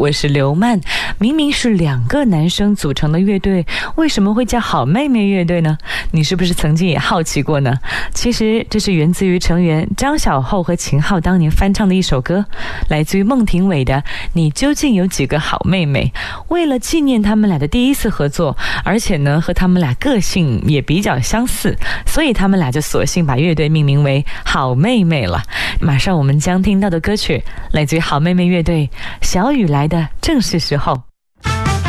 我是刘曼。明明是2个男生组成的乐队，为什么会叫好妹妹乐队呢？你是不是曾经也好奇过呢？其实这是源自于成员张小厚和秦昊当年翻唱的一首歌，来自于孟庭苇的《你究竟有几个好妹妹》。为了纪念他们俩的第一次合作，而且呢和他们俩个性也比较相似，所以他们俩就索性把乐队命名为好妹妹了。马上我们将听到的歌曲来自于好妹妹乐队，小雨来的正是时候。